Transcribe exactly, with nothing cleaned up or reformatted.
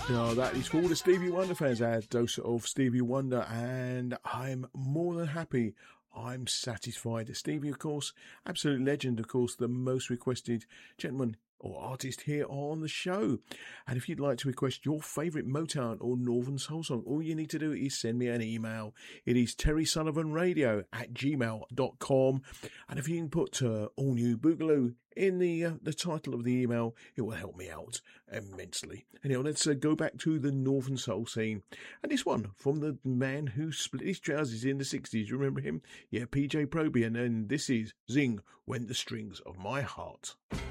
Yeah, that is for all the Stevie Wonder fans. Our dose of Stevie Wonder, and I'm more than happy. I'm satisfied. Stevie, of course, absolute legend, of course, the most requested gentleman or artist here on the show. And if you'd like to request your favourite Motown or Northern Soul song, all you need to do is send me an email. It is terry sullivan radio at gmail dot com. And if you can put uh, All New Boogaloo in the uh, the title of the email, it will help me out immensely. Anyway, let's uh, go back to the Northern Soul scene. And this one from the man who split his trousers in the sixties. You remember him? Yeah, P J Proby. And then this is Zing When the Strings of My Heart.